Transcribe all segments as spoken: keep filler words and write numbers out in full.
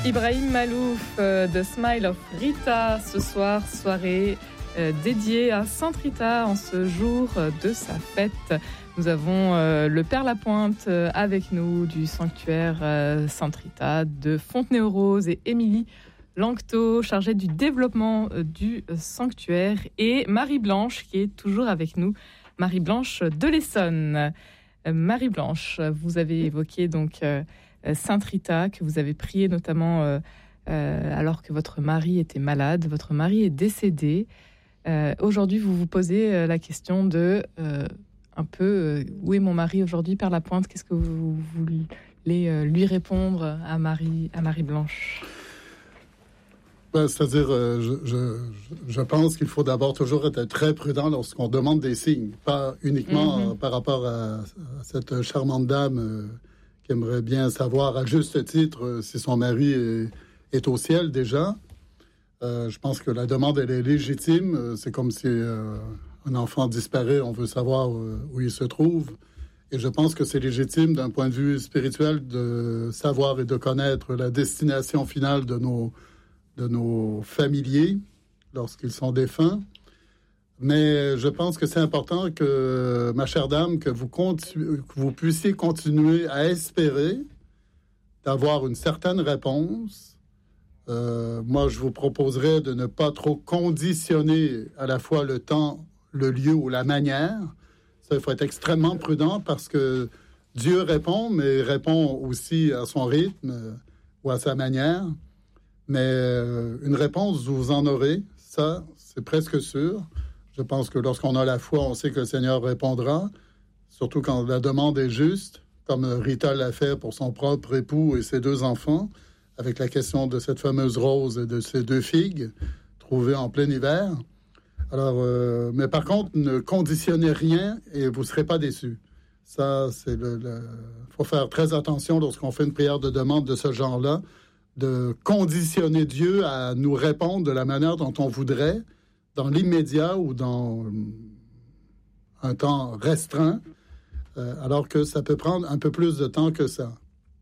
Ibrahim Malouf euh, de Smile of Rita, ce soir, soirée euh, dédiée à Sainte Rita en ce jour euh, de sa fête. Nous avons euh, le Père Lapointe euh, avec nous du sanctuaire euh, Sainte Rita de Fontenay-aux-Roses et Émilie Lanctot, chargée du développement euh, du euh, sanctuaire, et Marie-Blanche qui est toujours avec nous, Marie-Blanche de l'Essonne. Euh, Marie-Blanche, vous avez évoqué donc... Euh, Sainte Rita, que vous avez prié notamment euh, euh, alors que votre mari était malade. Votre mari est décédé. Euh, aujourd'hui, vous vous posez euh, la question de euh, un peu euh, où est mon mari aujourd'hui, Père Lapointe? Qu'est-ce que vous, vous voulez euh, lui répondre à Marie, à Marie-Blanche? Ben, c'est-à-dire, euh, je, je, je pense qu'il faut d'abord toujours être très prudent lorsqu'on demande des signes, pas uniquement mm-hmm. euh, par rapport à, à cette charmante dame euh, qui aimerait bien savoir à juste titre si son mari est, est au ciel déjà. Euh, je pense que la demande, elle est légitime. C'est comme si euh, un enfant disparaît, on veut savoir où, où il se trouve. Et je pense que c'est légitime d'un point de vue spirituel de savoir et de connaître la destination finale de nos, de nos familiers lorsqu'ils sont défunts. Mais je pense que c'est important que, ma chère dame, que vous, continu- que vous puissiez continuer à espérer d'avoir une certaine réponse. Euh, moi, je vous proposerais de ne pas trop conditionner à la fois le temps, le lieu ou la manière. Ça, il faut être extrêmement prudent parce que Dieu répond, mais répond aussi à son rythme euh, ou à sa manière. Mais euh, une réponse, vous en aurez. Ça, c'est presque sûr. Je pense que lorsqu'on a la foi, on sait que le Seigneur répondra, surtout quand la demande est juste, comme Rita l'a fait pour son propre époux et ses deux enfants, avec la question de cette fameuse rose et de ces deux figues trouvées en plein hiver. Alors, euh, mais par contre, ne conditionnez rien et vous ne serez pas déçus. Ça, c'est le... le... faut faire très attention lorsqu'on fait une prière de demande de ce genre-là, de conditionner Dieu à nous répondre de la manière dont on voudrait, dans l'immédiat ou dans un temps restreint, euh, alors que ça peut prendre un peu plus de temps que ça.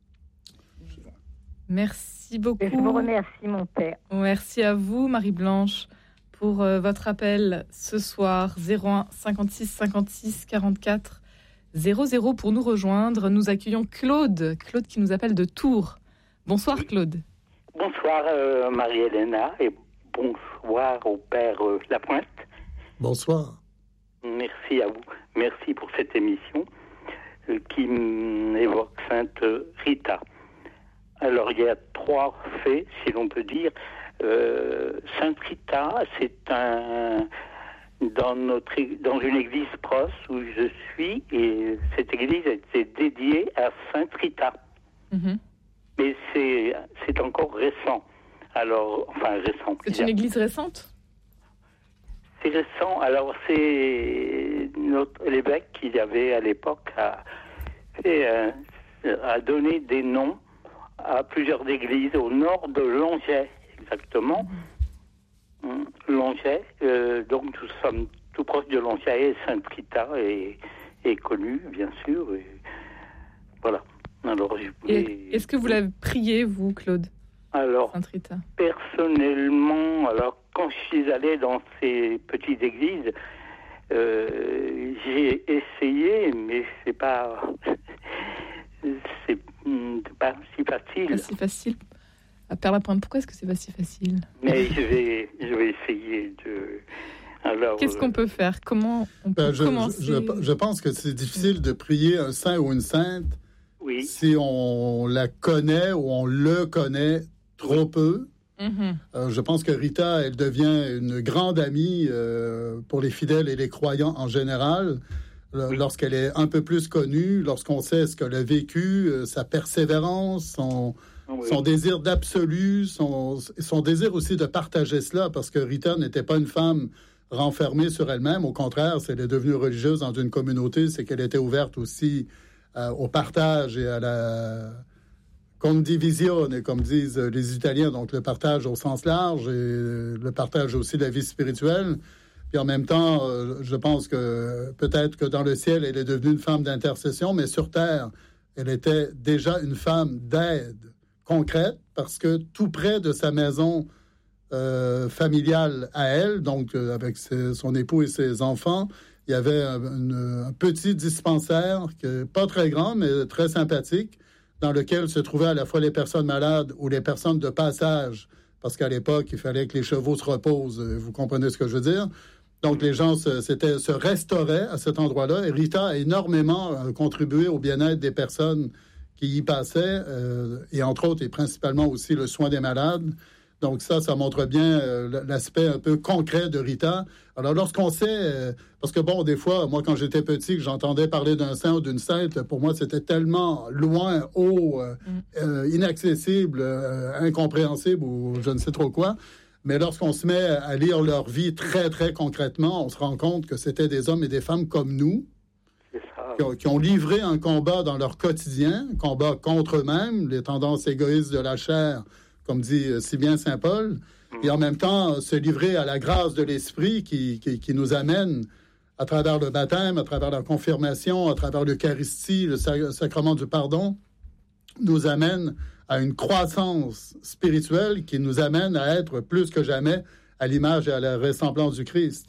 Merci beaucoup. Je vous remercie, mon père. Merci à vous, Marie-Blanche, pour euh, votre appel ce soir. zéro un cinquante-six cinquante-six quarante-quatre zéro zéro pour nous rejoindre. Nous accueillons Claude, Claude qui nous appelle de Tours. Bonsoir, Claude. Bonsoir, euh, Marie-Hélène, et bonsoir au Père euh, Lapointe. Bonsoir. Merci à vous. Merci pour cette émission euh, qui évoque Sainte Rita. Alors, il y a trois faits, si l'on peut dire. Euh, Sainte Rita, c'est un... Dans, notre, dans une église proche où je suis, et cette église était dédiée à Sainte Rita. Mm-hmm. Mais c'est, c'est encore récent. Alors, enfin, récent. C'est une église récente? C'est récent. Alors, c'est notre l'évêque qu'il y avait à l'époque a, fait, euh, a donné des noms à plusieurs églises au nord de Langeais, exactement. Mmh. Langeais, euh, donc nous sommes tout proche de Langeais, et Sainte Rita est, est connue, bien sûr. Et voilà. Alors, je voulais... et est-ce que vous l'avez prié, vous, Claude? Alors, personnellement, alors quand je suis allé dans ces petites églises, euh, j'ai essayé, mais c'est pas, c'est pas si facile. Pas si facile. À Père Lapointe, pourquoi est-ce que c'est pas si facile? Mais je vais, je vais essayer de. Alors, qu'est-ce qu'on peut faire? Comment on peut ben, je, commencer? je, je, je pense que c'est difficile de prier un saint ou une sainte. Oui. Si on la connaît ou on le connaît trop peu. Mm-hmm. Euh, je pense que Rita, elle devient une grande amie euh, pour les fidèles et les croyants en général, oui. Lorsqu'elle est un peu plus connue, lorsqu'on sait ce qu'elle a vécu, euh, sa persévérance, son, oui. son désir d'absolu, son, son désir aussi de partager cela, parce que Rita n'était pas une femme renfermée sur elle-même. Au contraire, si elle est devenue religieuse dans une communauté, c'est qu'elle était ouverte aussi euh, au partage et à la condivisione, comme disent les Italiens, donc le partage au sens large et le partage aussi de la vie spirituelle. Puis en même temps, euh, je pense que peut-être que dans le ciel, elle est devenue une femme d'intercession, mais sur terre, elle était déjà une femme d'aide concrète, parce que tout près de sa maison euh, familiale à elle, donc euh, avec ses, son époux et ses enfants, il y avait un, une, un petit dispensaire, que, pas très grand, mais très sympathique, dans lequel se trouvaient à la fois les personnes malades ou les personnes de passage, parce qu'à l'époque, il fallait que les chevaux se reposent. Vous comprenez ce que je veux dire? Donc, les gens se, se restauraient à cet endroit-là. Et Rita a énormément euh, contribué au bien-être des personnes qui y passaient, euh, et entre autres, et principalement aussi le soin des malades. Donc ça, ça montre bien euh, l'aspect un peu concret de Rita. Alors, lorsqu'on sait... Euh, parce que, bon, des fois, moi, quand j'étais petit, que j'entendais parler d'un saint ou d'une sainte, pour moi, c'était tellement loin, haut, euh, euh, inaccessible, euh, incompréhensible ou je ne sais trop quoi. Mais lorsqu'on se met à lire leur vie très, très concrètement, on se rend compte que c'était des hommes et des femmes comme nous, qui ont, qui ont livré un combat dans leur quotidien, un combat contre eux-mêmes, les tendances égoïstes de la chair, comme dit si bien saint Paul, et en même temps se livrer à la grâce de l'Esprit qui, qui, qui nous amène à travers le baptême, à travers la confirmation, à travers l'Eucharistie, le sacrement du pardon, nous amène à une croissance spirituelle qui nous amène à être plus que jamais à l'image et à la ressemblance du Christ.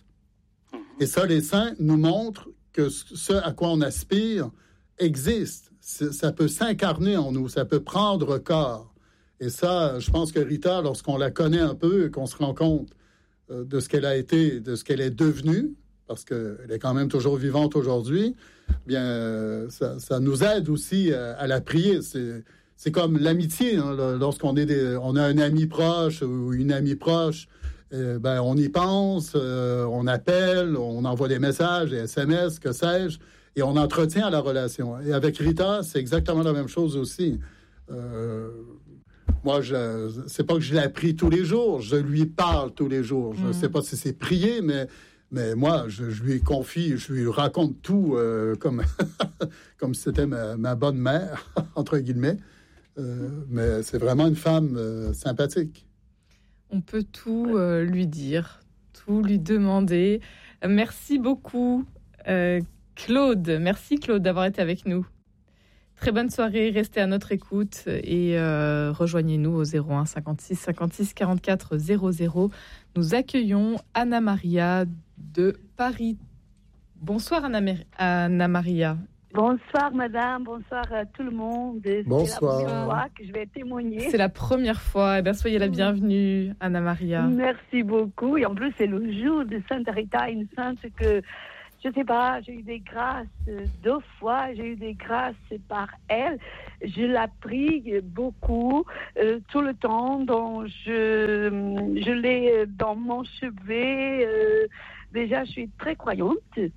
Et ça, les saints nous montrent que ce à quoi on aspire existe. Ça peut s'incarner en nous, ça peut prendre corps. Et ça, je pense que Rita, lorsqu'on la connaît un peu et qu'on se rend compte euh, de ce qu'elle a été, de ce qu'elle est devenue, parce qu'elle est quand même toujours vivante aujourd'hui, bien, euh, ça, ça nous aide aussi à, à la prier. C'est, c'est comme l'amitié, hein, lorsqu'on est des, on a un ami proche ou une amie proche, euh, ben, on y pense, euh, on appelle, on envoie des messages, des S M S, que sais-je, et on entretient la relation. Et avec Rita, c'est exactement la même chose aussi. Euh, moi, je, c'est pas que je l'ai appris tous les jours, je lui parle tous les jours. Je ne mmh. sais pas si c'est prier, mais, mais moi, je, je lui confie, je lui raconte tout euh, comme, comme si c'était ma, ma bonne mère, entre guillemets. Euh, mais c'est vraiment une femme euh, sympathique. On peut tout euh, lui dire, tout lui demander. Merci beaucoup, euh, Claude. Merci, Claude, d'avoir été avec nous. Très bonne soirée, restez à notre écoute et euh, rejoignez-nous au zéro un cinquante-six cinquante-six quarante-quatre zéro zéro. Nous accueillons Anna Maria de Paris. Bonsoir Anna, Anna Maria. Bonsoir madame, bonsoir à tout le monde. Bonsoir. C'est la première fois que je vais témoigner. C'est la première fois, eh bien, soyez la bienvenue Anna Maria. Merci beaucoup, et en plus c'est le jour de Sainte Rita, une sainte que... Je sais pas, j'ai eu des grâces deux fois, j'ai eu des grâces par elle. Je la prie beaucoup, euh, tout le temps. Donc je, je l'ai dans mon chevet. Euh, déjà, je suis très croyante.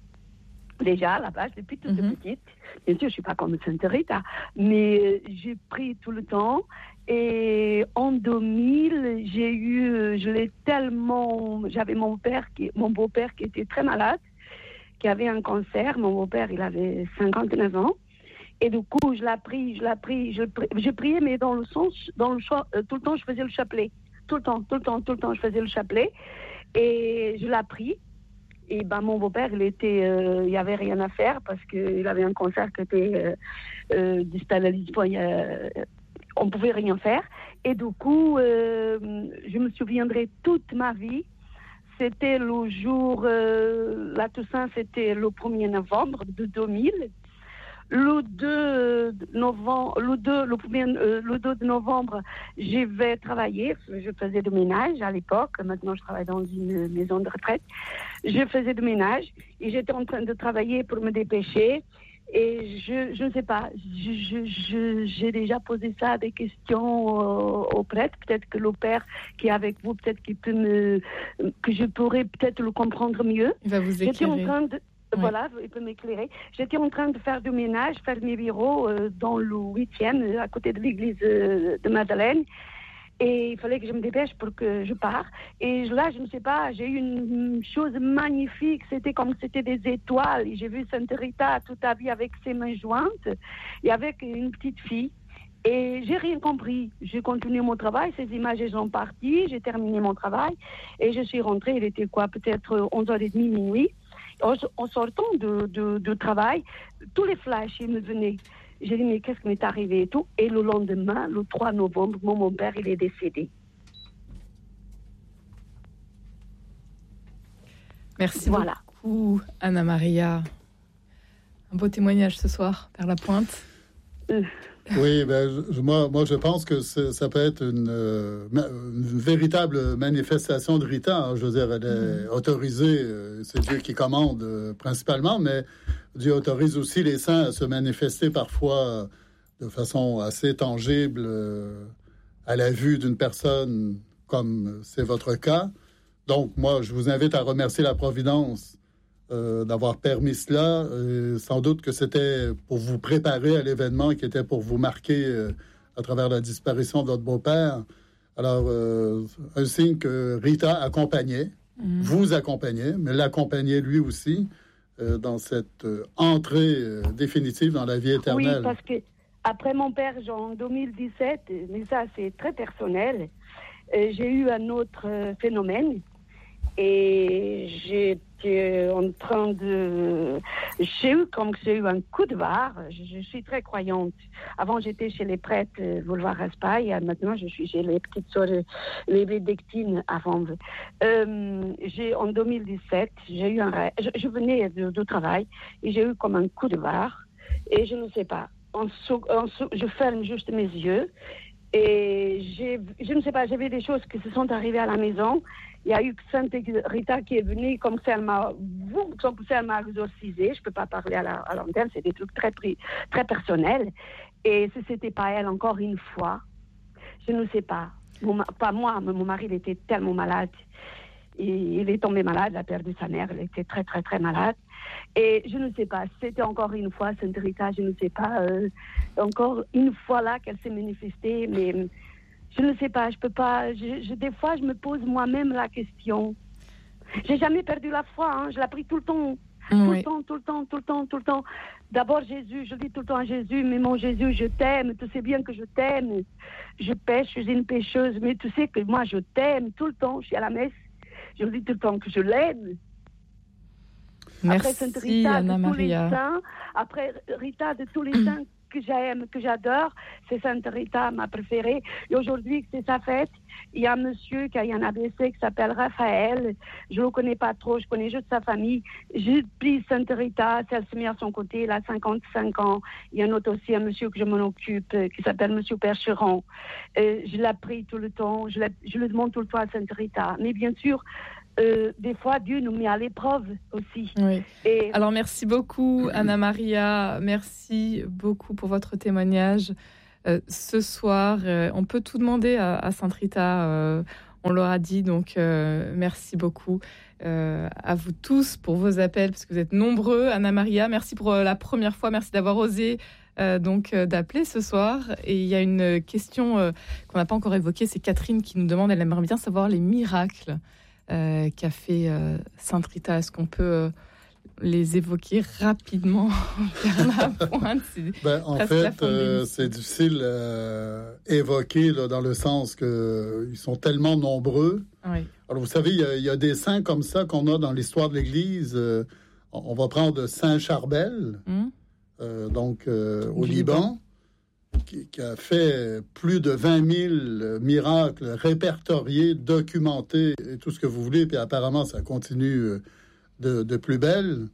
Déjà, à la base, depuis toute mm-hmm. petite. Bien sûr, je suis pas comme Sainte Rita, mais je prie tout le temps. Et en deux mille, j'ai eu, je l'ai tellement, j'avais mon père, qui, mon beau-père qui était très malade, qui avait un cancer. Mon beau-père, il avait cinquante-neuf ans. Et du coup, je l'ai pris, je l'ai pris, je, je priais, mais dans le sens, dans le choix, euh, tout le temps, je faisais le chapelet. Tout le temps, tout le temps, tout le temps, je faisais le chapelet. Et je l'ai pris. Et ben, mon beau-père, il était, euh, il n'y avait rien à faire parce qu'il avait un cancer qui était euh, euh, distal à l'espoir. Euh, on ne pouvait rien faire. Et du coup, euh, je me souviendrai toute ma vie. C'était le jour, euh, la Toussaint, c'était le premier novembre de deux mille. Le deux novembre, le deux, le premier, euh, le deux de novembre, j'y vais travailler. Je faisais du ménage à l'époque. Maintenant, je travaille dans une maison de retraite. Je faisais du ménage et j'étais en train de travailler pour me dépêcher. Et je, je ne sais pas, je, je, je, j'ai déjà posé ça des questions euh, au prêtre. Peut-être que le père qui est avec vous, peut-être qu'il peut me, que je pourrais peut-être le comprendre mieux. Il va vous éclairer. J'étais en train de, oui. Voilà, il peut m'éclairer. J'étais en train de faire du ménage, faire mes bureaux euh, dans le huitième, à côté de l'église euh, de Madeleine. Et il fallait que je me dépêche pour que je parte. Et là, je ne sais pas, j'ai eu une chose magnifique. C'était comme si c'était des étoiles. Et j'ai vu Sainte Rita toute la vie avec ses mains jointes et avec une petite fille. Et j'ai rien compris. J'ai continué mon travail. Ces images sont parties. J'ai terminé mon travail. Et je suis rentrée. Il était quoi? Peut-être onze heures trente, minuit. En sortant de, de, de travail, tous les flashs ils me venaient. J'ai dit, mais qu'est-ce qui m'est arrivé et tout. Et le lendemain, le trois novembre, mon, mon père, il est décédé. Merci voilà. beaucoup, Anna Maria. Un beau témoignage ce soir, Père Lapointe. Euh. Oui, ben, je, moi, moi, je pense que ça peut être une, euh, une véritable manifestation de Rita. Hein. Je veux dire, elle est mmh. autorisée, euh, c'est Dieu qui commande euh, principalement, mais Dieu autorise aussi les saints à se manifester parfois de façon assez tangible euh, à la vue d'une personne, comme c'est votre cas. Donc, moi, je vous invite à remercier la Providence Euh, d'avoir permis cela. Euh, sans doute que c'était pour vous préparer à l'événement qui était pour vous marquer euh, à travers la disparition de votre beau-père. Alors, euh, un signe que Rita accompagnait, mmh. vous accompagnait, mais l'accompagnait lui aussi euh, dans cette euh, entrée euh, définitive dans la vie éternelle. Oui, parce que après mon père, en deux mille dix-sept, mais ça c'est très personnel, euh, j'ai eu un autre euh, phénomène. Et j'étais en train de... J'ai eu comme j'ai eu un coup de barre. Je, je suis très croyante. Avant, j'étais chez les prêtres Boulevard Raspail. Maintenant, je suis chez les petites sœurs, les bénédictines avant. Euh, j'ai, en deux mille dix-sept, j'ai eu un rêve. Je, je venais de, de travail et j'ai eu comme un coup de barre. Et je ne sais pas. En sou, en sou, je ferme juste mes yeux. Et j'ai, je ne sais pas, j'avais des choses qui se sont arrivées à la maison. Il y a eu Sainte Rita qui est venue, comme si elle m'a, comme si elle m'a exorcisée. Je ne peux pas parler à, la, à l'antenne, c'est des trucs très, très personnels. Et si ce n'était pas elle, encore une fois, je ne sais pas. Mon, pas moi, mais mon mari, il était tellement malade. Et il est tombé malade, il a perdu sa mère, il était très, très, très malade. Et je ne sais pas, c'était encore une fois Sainte Rita, je ne sais pas, euh, encore une fois là qu'elle s'est manifestée, mais je ne sais pas, je peux pas, je, je, des fois je me pose moi-même la question. J'ai jamais perdu la foi, hein, je l'ai pris tout le temps, tout oui. le temps, tout le temps, tout le temps, tout le temps. D'abord Jésus, je dis tout le temps à Jésus, mais mon Jésus, je t'aime, tu sais bien que je t'aime. Je pêche, je suis une pêcheuse, mais tu sais que moi je t'aime tout le temps, je suis à la messe, je dis tout le temps que je l'aime. Merci, après Sainte Rita, Anna de tous Maria. les saints, après Rita, de tous les saints que j'aime, que j'adore, c'est Sainte Rita, ma préférée. Et aujourd'hui, c'est sa fête. Il y a un monsieur qui a un A B C qui s'appelle Raphaël. Je ne le connais pas trop, je connais juste sa famille. Je prie Sainte Rita, si elle se met à son côté, elle a cinquante-cinq ans. Il y a un autre aussi, un monsieur que je m'en occupe, qui s'appelle Monsieur Percheron. Euh, je la prie tout le temps, je, la, je le demande tout le temps à Sainte Rita. Mais bien sûr, Euh, des fois, Dieu nous met à l'épreuve aussi. Oui. Et... Alors, merci beaucoup, Anna Maria. Merci beaucoup pour votre témoignage. Euh, ce soir, euh, on peut tout demander à, à Sainte Rita. Euh, on l'aura dit, donc euh, merci beaucoup euh, à vous tous pour vos appels, parce que vous êtes nombreux. Anna Maria, merci pour euh, la première fois. Merci d'avoir osé euh, donc euh, d'appeler ce soir. Et il y a une question euh, qu'on n'a pas encore évoquée. C'est Catherine qui nous demande, elle aimerait bien savoir les miracles Euh, qu'a fait euh, Sainte Rita. Est-ce qu'on peut euh, les évoquer rapidement vers la pointe? Ben, en fait, euh, c'est difficile à évoquer là, dans le sens qu'ils sont tellement nombreux. Oui. Alors, vous savez, il y, y a des saints comme ça qu'on a dans l'histoire de l'Église. Euh, on va prendre Saint Charbel, mmh. euh, donc euh, au Liban. Liban. Qui, qui a fait plus de vingt mille miracles répertoriés, documentés, et tout ce que vous voulez, puis apparemment, ça continue de, de plus belle.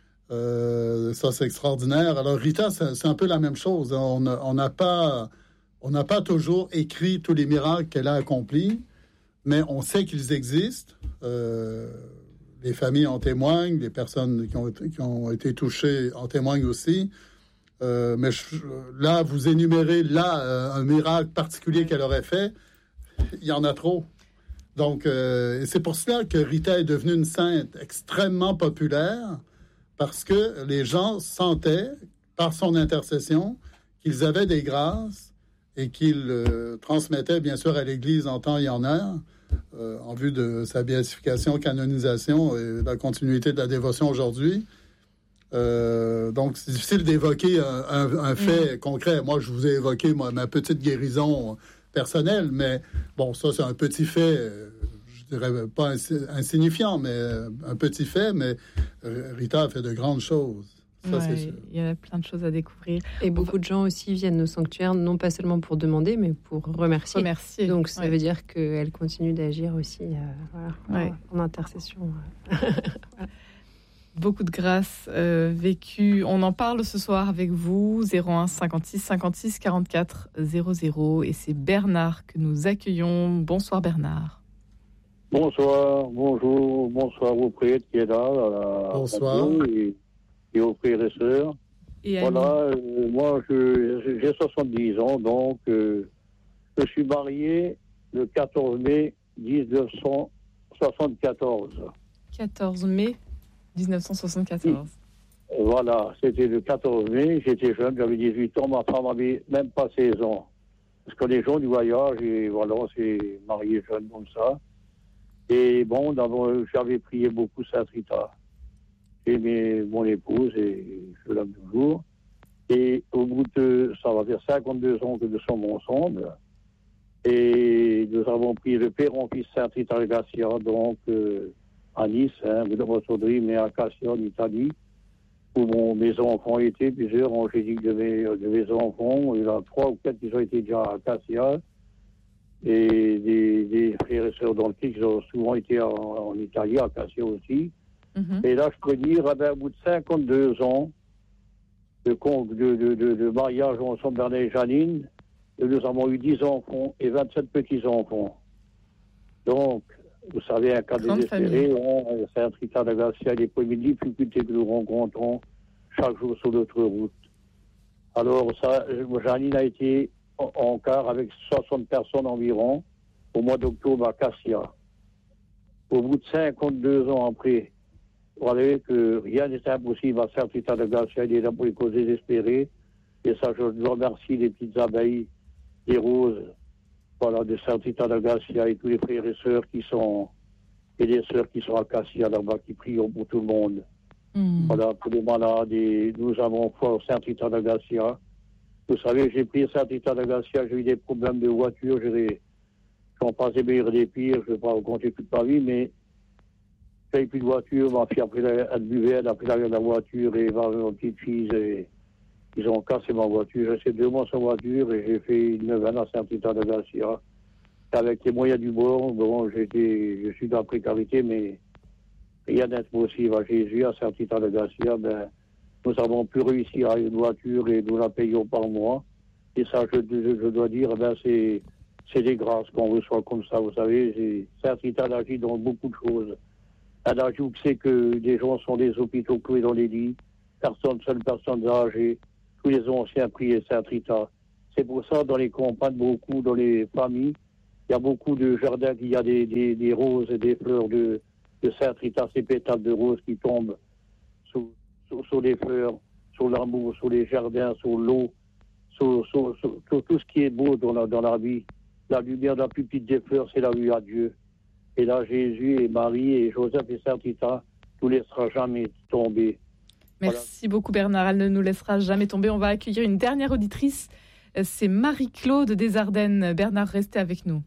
Euh, ça, c'est extraordinaire. Alors, Rita, c'est, c'est un peu la même chose. On n'a pas, on n'a pas toujours écrit tous les miracles qu'elle a accomplis, mais on sait qu'ils existent. Euh, les familles en témoignent, les personnes qui ont, qui ont été touchées en témoignent aussi. Euh, mais je, là, vous énumérez là euh, un miracle particulier qu'elle aurait fait, il y en a trop. Donc, euh, et c'est pour cela que Rita est devenue une sainte extrêmement populaire, parce que les gens sentaient, par son intercession, qu'ils avaient des grâces et qu'ils euh, transmettaient, bien sûr, à l'Église en temps et en heure, euh, en vue de sa béatification, canonisation et la continuité de la dévotion aujourd'hui. Euh, donc, c'est difficile d'évoquer un, un, un fait mmh. concret. Moi, je vous ai évoqué moi, ma petite guérison personnelle, mais bon, ça, c'est un petit fait, je dirais pas insignifiant, mais un petit fait, mais Rita a fait de grandes choses. Ça, ouais, c'est sûr. il y a plein de choses à découvrir. Et beaucoup de gens aussi viennent au sanctuaire, non pas seulement pour demander, mais pour remercier. Remercier. Donc ça ouais. veut dire qu'elle continue d'agir aussi euh, voilà, Ouais. en, en intercession. Beaucoup de grâce euh, vécue. On en parle ce soir avec vous, zéro un cinquante-six cinquante-six quarante-quatre zéro zéro. Et c'est Bernard que nous accueillons. Bonsoir Bernard. Bonsoir, bonjour, bonsoir aux prêtres qui est là. À la Bonsoir. radio Et, et aux frères et sœurs. Et Voilà, euh, moi je, j'ai soixante-dix ans, donc euh, je suis marié le quatorze mai dix-neuf cent soixante-quatorze. quatorze mai dix-neuf cent soixante-quatorze. Voilà, c'était le quatorze mai, j'étais jeune, j'avais dix-huit ans, ma femme avait même pas seize ans. Parce que les gens du voyage, et voilà, on s'est marié jeune comme ça. Et bon, d'abord, j'avais prié beaucoup Sainte Rita. J'aimais mon épouse et je l'aime toujours. Et au bout de, ça va faire cinquante-deux ans que nous sommes ensemble. Et nous avons pris le père en fils Sainte Rita de Gassia, donc euh, à Nice, hein, de Rossodri, mais à Cassia en Italie, où bon, mes enfants étaient, plusieurs angéliques de mes, de mes enfants. Il y en a trois ou quatre qui ont été déjà à Cassia. Et des, des frères et sœurs dans le Christ qui ont souvent été en, en Italie, à Cassia aussi. Mm-hmm. Et là, je peux dire, eh ben, au bout de cinquante-deux ans de, de, de, de, de mariage ensemble, Bernard et Janine, nous avons eu dix enfants et vingt-sept petits-enfants. Donc, vous savez, un cas Grande désespéré, on, c'est un Rita de Gassia, les premières difficultés que nous rencontrons chaque jour sur notre route. Alors, ça, Janine a été en, en quart avec soixante personnes environ au mois d'octobre à Cassia. Au bout de cinquante-deux ans après, vous savez que rien n'est impossible à Sainte Rita de Gassia, il est là pour les causes désespérées. Et ça, je remercie les petites abeilles, les roses, voilà, de Sainte Rita de Gassia et tous les frères et sœurs qui sont, et les sœurs qui sont à Cassia là-bas, qui prient pour tout le monde. Mm. Voilà, pour les malades, et nous avons foi Sainte Rita de Gassia. Vous savez, j'ai pris Sainte Rita de Gassia, j'ai eu des problèmes de voiture, j'ai, j'en passais meilleur des pires, je ne vais pas raconter toute ma vie, mais j'ai plus de voiture, ma fille a pris la, elle buvait, elle a pris la, la voiture, et ma, ma petite fille, et, ils ont cassé ma voiture. J'ai resté deux mois sans voiture et j'ai fait une neuvaine à Sainte Rita de Gassia. Avec les moyens du bord, bon, j'étais, je suis dans la précarité, mais rien n'est possible à Jésus, à Sainte Rita de Gassia. Ben, nous avons pu réussir à une voiture et nous la payons par mois. Et ça, je, je, je dois dire, ben, c'est, c'est des grâces qu'on reçoit comme ça. Vous savez, Sainte Rita agit dans beaucoup de choses. Elle ajoute que c'est que des gens sont des hôpitaux cloués dans les lits, personnes, seules personnes âgées. Tous les anciens priaient Sainte Rita. C'est pour ça, dans les campagnes, beaucoup, dans les familles, il y a beaucoup de jardins, il y a des, des, des roses et des fleurs de, de Sainte Rita, ces pétales de roses qui tombent sur, sur, sur les fleurs, sur l'amour, sur les jardins, sur l'eau, sur, sur, sur, sur tout ce qui est beau dans la, dans la vie. La lumière la plus petite des fleurs, c'est la vue à Dieu. Et là, Jésus et Marie et Joseph et Sainte Rita ne nous laissera jamais tomber. Merci voilà. beaucoup Bernard, elle ne nous laissera jamais tomber. On va accueillir une dernière auditrice, c'est Marie-Claude des Ardennes. Bernard, restez avec nous.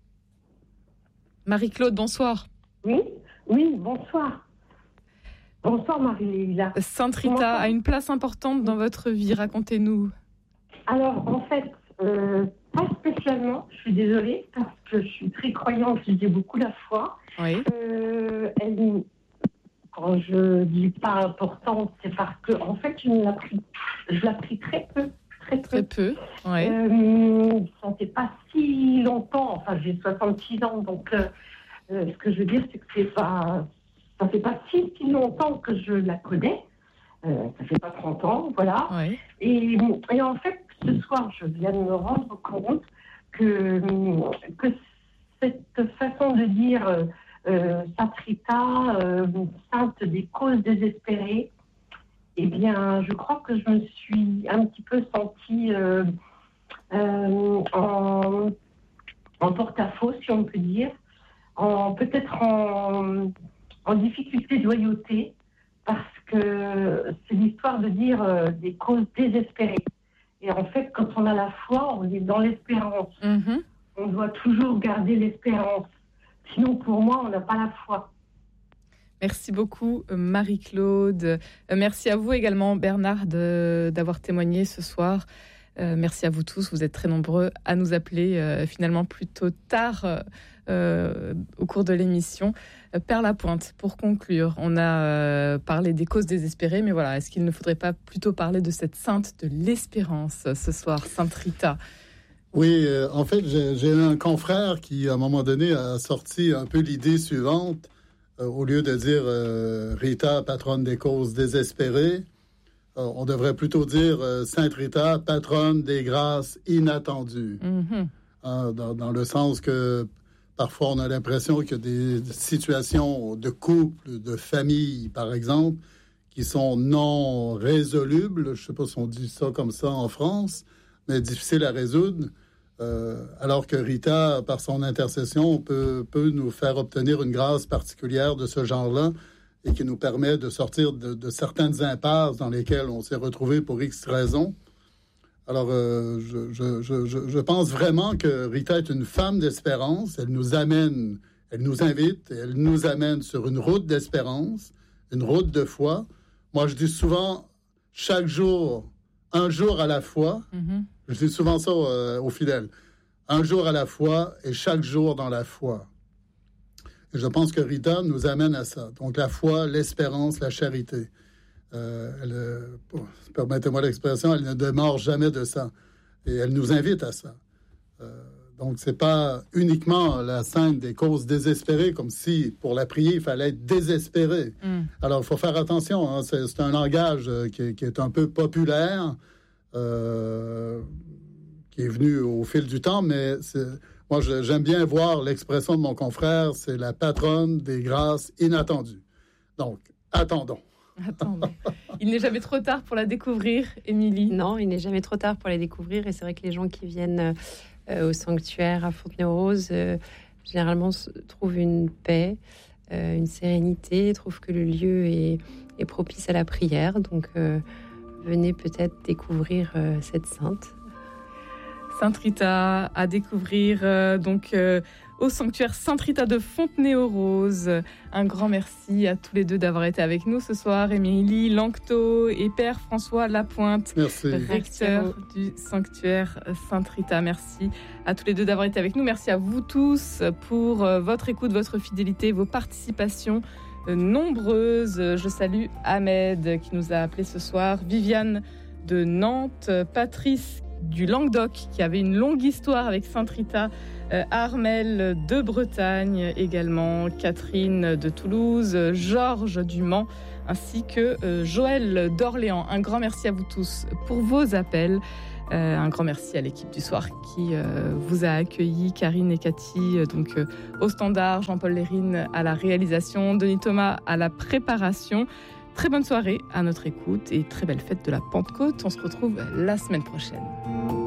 Marie-Claude, bonsoir. Oui, oui, bonsoir. Bonsoir Marie-Lila. Sainte Rita a une place importante dans votre vie, racontez-nous. Alors en fait, euh, pas spécialement, je suis désolée, parce que je suis très croyante, j'ai beaucoup la foi. Oui. Euh, elle... Quand je dis pas importante, c'est parce que en fait, je l'ai pris, je l'ai pris très peu, très peu. Très peu, oui. Euh, ça ne fait pas si longtemps. Enfin, j'ai soixante-six ans, donc euh, euh, ce que je veux dire, c'est que c'est pas, ça fait pas si, si longtemps que je la connais. Euh, ça fait pas trente ans, voilà. Oui. Et, et en fait, ce soir, je viens de me rendre compte que que cette façon de dire. Euh, Euh, Sainte Rita, euh, sainte des causes désespérées, eh bien, je crois que je me suis un petit peu sentie euh, euh, en, en porte-à-faux, si on peut dire, en, peut-être en, en difficulté de loyauté, parce que c'est l'histoire de dire euh, des causes désespérées. Et en fait, quand on a la foi, on est dans l'espérance. Mm-hmm. On doit toujours garder l'espérance. Sinon, pour moi, on n'a pas la foi. Merci beaucoup Marie-Claude. Merci à vous également Bernard de, d'avoir témoigné ce soir. Euh, merci à vous tous, vous êtes très nombreux à nous appeler euh, finalement plutôt tard euh, au cours de l'émission. Euh, Père Lapointe, pour conclure, on a euh, parlé des causes désespérées, mais voilà, est-ce qu'il ne faudrait pas plutôt parler de cette sainte de l'espérance ce soir, Sainte Rita? Oui, euh, en fait, j'ai, j'ai un confrère qui, à un moment donné, a sorti un peu l'idée suivante. Euh, au lieu de dire euh, Rita, patronne des causes désespérées, euh, on devrait plutôt dire euh, Sainte Rita, patronne des grâces inattendues. Mm-hmm. Euh, dans, dans le sens que parfois on a l'impression qu'il y a des situations de couple, de famille, par exemple, qui sont non résolubles. Je ne sais pas si on dit ça comme ça en France, mais difficiles à résoudre. Euh, alors que Rita, par son intercession, peut, peut nous faire obtenir une grâce particulière de ce genre-là et qui nous permet de sortir de, de certaines impasses dans lesquelles on s'est retrouvé pour X raisons. Alors, euh, je, je, je, je pense vraiment que Rita est une femme d'espérance. Elle nous amène, elle nous invite, elle nous amène sur une route d'espérance, une route de foi. Moi, je dis souvent, chaque jour, un jour à la fois. Mm-hmm. Je dis souvent ça euh, aux fidèles. Un jour à la fois et chaque jour dans la foi. Et je pense que Rita nous amène à ça. Donc la foi, l'espérance, la charité. Euh, elle, euh, permettez-moi l'expression, elle ne demeure jamais de ça. Et elle nous invite à ça. Euh, donc c'est pas uniquement la sainte des causes désespérées, comme si pour la prier, il fallait être désespéré. Mm. Alors il faut faire attention. Hein, c'est, c'est un langage euh, qui, qui est un peu populaire. Euh, qui est venu au fil du temps, mais c'est, moi, je, j'aime bien voir l'expression de mon confrère, c'est la patronne des grâces inattendues. Donc, attendons. Attendons. Il n'est jamais trop tard pour la découvrir, Émilie. Non, il n'est jamais trop tard pour la découvrir, et c'est vrai que les gens qui viennent euh, au sanctuaire à Fontenay-aux-Roses, euh, généralement trouvent une paix, euh, une sérénité, trouvent que le lieu est, est propice à la prière, donc... Euh, venez peut-être découvrir euh, cette sainte. Sainte Rita à découvrir euh, donc euh, au sanctuaire Sainte Rita de Fontenay-aux-Roses. Un grand merci à tous les deux d'avoir été avec nous ce soir. Émilie Lanctot et Père François Lapointe, merci. recteur du sanctuaire Sainte Rita. Merci à tous les deux d'avoir été avec nous. Merci à vous tous pour euh, votre écoute, votre fidélité, vos participations nombreuses. Je salue Ahmed qui nous a appelé ce soir, Viviane de Nantes, Patrice du Languedoc qui avait une longue histoire avec Sainte Rita, euh, Armel de Bretagne également, Catherine de Toulouse, Georges du Mans ainsi que euh, Joël d'Orléans. Un grand merci à vous tous pour vos appels. Euh, un grand merci à l'équipe du soir qui euh, vous a accueilli, Karine et Cathy euh, donc, euh, au standard, Jean-Paul Lérine à la réalisation, Denis Thomas à la préparation. Très bonne soirée à notre écoute et très belle fête de la Pentecôte. On se retrouve la semaine prochaine.